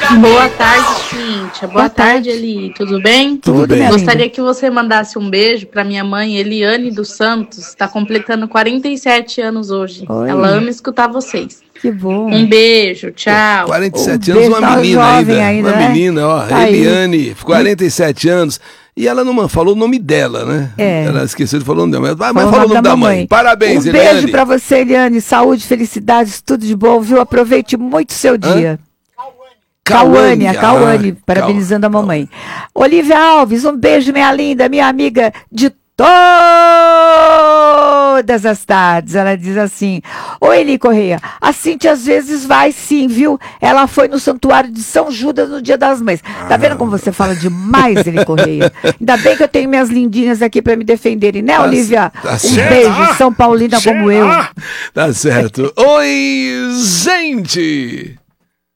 Boa tarde, Cíntia. Boa tarde, Eli. Tudo bem? Tudo bem. Gostaria que você mandasse um beijo para minha mãe, Eliane dos Santos. Está completando 47 anos hoje. Oi. Ela ama escutar vocês. Que bom. Um beijo, tchau. 47 Um anos, beijo, uma menina jovem ainda. Uma né? menina, ó. Tá Eliane, 47 anos. E ela não falou o nome dela, né? É. Ela esqueceu de falar o nome dela. Mas Falou falou o nome da mãe. Parabéns, um Eliane. beijo pra você, Eliane. Saúde, felicidades, tudo de bom, viu? Aproveite muito o seu dia. Cauane, a Cauane, parabenizando a mamãe. Olivia Alves, um beijo, minha linda, minha amiga de todas as tardes. Ela diz assim: oi, Eli Correia, a Cíntia às vezes vai sim, viu? Ela foi no santuário de São Judas no Dia das Mães. Tá vendo como você fala demais, Eli Correia? Ainda bem que eu tenho minhas lindinhas aqui pra me defenderem, né, Olivia? Um beijo, São Paulina como eu. Tá certo. Oi, gente!